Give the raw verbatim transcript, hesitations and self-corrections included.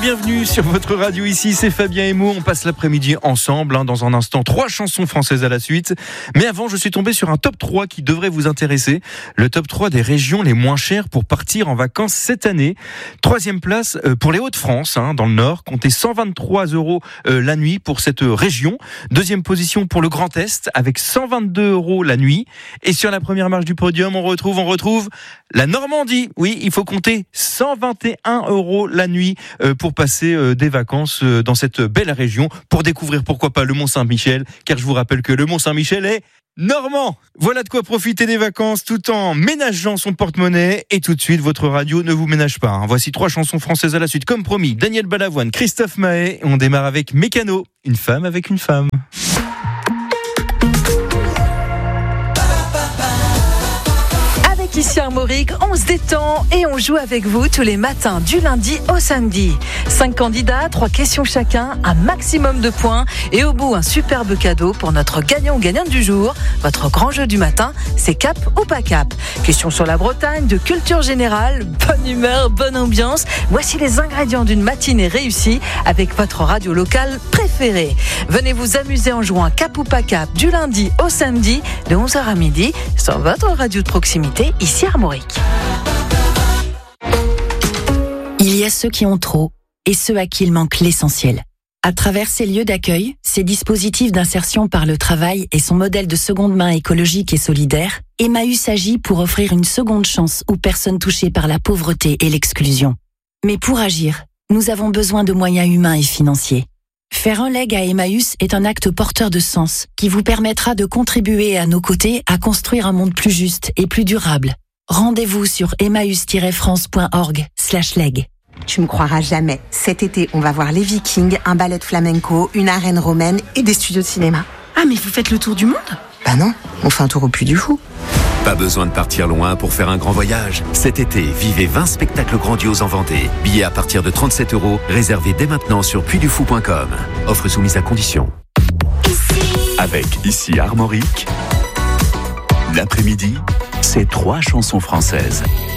bienvenue sur votre radio. Ici, c'est Fabien et Mo. On passe l'après-midi ensemble. Hein, dans un instant, trois chansons françaises à la suite. Mais avant, je suis tombé sur un top trois qui devrait vous intéresser. Le top trois des régions les moins chères pour partir en vacances cette année. Troisième place euh, pour les Hauts-de-France, hein, dans le Nord. Comptez cent vingt-trois euros euh, la nuit pour cette région. Deuxième position pour le Grand Est avec cent vingt-deux euros la nuit. Et sur la première marche du podium, on retrouve, on retrouve la Normandie. Oui, il faut compter cent vingt et un euros la nuit euh, pour passer euh, des vacances euh, dans cette belle région, pour découvrir pourquoi pas le Mont-Saint-Michel, car je vous rappelle que le Mont-Saint-Michel est normand. Voilà de quoi profiter des vacances tout en ménageant son porte-monnaie. Et tout de suite, votre radio ne vous ménage pas. Hein. Voici trois chansons françaises à la suite, comme promis. Daniel Balavoine, Christophe Maé. On démarre avec Mécano, une femme avec une femme. Ici Armorique, on se détend et on joue avec vous tous les matins du lundi au samedi. Cinq candidats, trois questions chacun, un maximum de points et au bout un superbe cadeau pour notre gagnant ou gagnante du jour. Votre grand jeu du matin, c'est cap ou pas cap. Questions sur la Bretagne, de culture générale, bonne humeur, bonne ambiance. Voici les ingrédients d'une matinée réussie avec votre radio locale préférée. Venez vous amuser en jouant cap ou pas cap du lundi au samedi de onze heures à midi sur votre radio de proximité. Ici Armorique. Il y a ceux qui ont trop et ceux à qui il manque l'essentiel. À travers ces lieux d'accueil, ces dispositifs d'insertion par le travail et son modèle de seconde main écologique et solidaire, Emmaüs agit pour offrir une seconde chance aux personnes touchées par la pauvreté et l'exclusion. Mais pour agir, nous avons besoin de moyens humains et financiers. Faire un leg à Emmaüs est un acte porteur de sens qui vous permettra de contribuer à nos côtés à construire un monde plus juste et plus durable. Rendez-vous sur emmaüs tiret france point org slash leg. Tu me croiras jamais. Cet été, on va voir les Vikings, un ballet de flamenco, une arène romaine et des studios de cinéma. Ah, mais vous faites le tour du monde ? Bah non, on fait un tour au Puy du Fou. Pas besoin de partir loin pour faire un grand voyage. Cet été, vivez vingt spectacles grandioses en Vendée. Billets à partir de trente-sept euros, réservés dès maintenant sur puy du fou point com. Offre soumise à condition. Avec Ici Armorique, l'après-midi, c'est trois chansons françaises.